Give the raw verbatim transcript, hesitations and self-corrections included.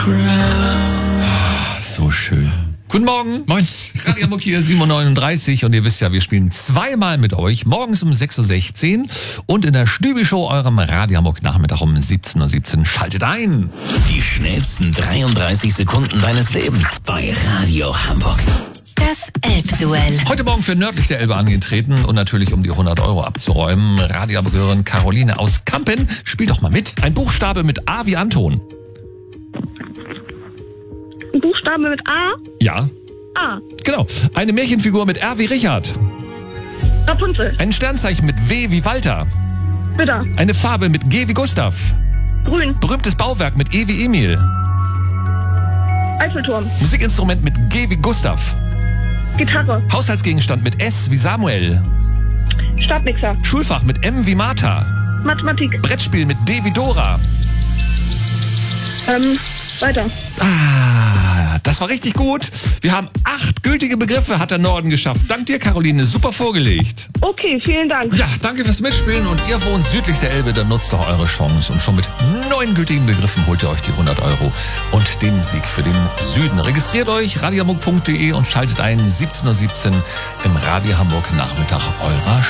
So schön. Guten Morgen. Moin. Radio Hamburg hier, sieben Uhr neununddreißig und ihr wisst ja, wir spielen zweimal mit euch. Morgens um sechs Uhr sechzehn und in der Stübi-Show, eurem Radio Hamburg Nachmittag um siebzehn Uhr siebzehn. Schaltet ein. Die schnellsten dreiunddreißig Sekunden deines Lebens bei Radio Hamburg. Das Elbduell. Heute Morgen für nördlich der Elbe angetreten und natürlich um die hundert Euro abzuräumen. Radio Hamburgerin Caroline aus Kampen. Spielt doch mal mit. Ein Buchstabe mit A wie Anton. Ein Buchstabe mit A? Ja. A. Genau. Eine Märchenfigur mit R wie Richard. Rapunzel. Ein Sternzeichen mit W wie Walter. Widder. Eine Farbe mit G wie Gustav. Grün. Berühmtes Bauwerk mit E wie Emil. Eiffelturm. Musikinstrument mit G wie Gustav. Gitarre. Haushaltsgegenstand mit S wie Samuel. Stabmixer. Schulfach mit M wie Martha. Mathematik. Brettspiel mit D wie Dora. Ähm, weiter. Ah, das war richtig gut. Wir haben acht gültige Begriffe, hat der Norden geschafft. Dank dir, Caroline. Super vorgelegt. Okay, vielen Dank. Ja, danke fürs Mitspielen und ihr wohnt südlich der Elbe, dann nutzt doch eure Chance. Und schon mit neun gültigen Begriffen holt ihr euch die hundert Euro und den Sieg für den Süden. Registriert euch radio hamburg punkt de und schaltet ein siebzehn Uhr siebzehn im Radio Hamburg Nachmittag eurer